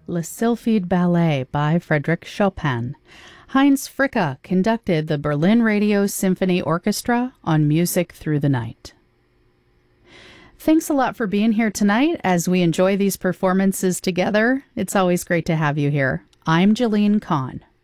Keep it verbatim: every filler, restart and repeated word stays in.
Le Sylphide Ballet by Frédéric Chopin. Heinz Fricke conducted the Berlin Radio Symphony Orchestra on Music Through the Night. Thanks a lot for being here tonight as we enjoy these performances together. It's always great to have you here. I'm Jalene Kahn.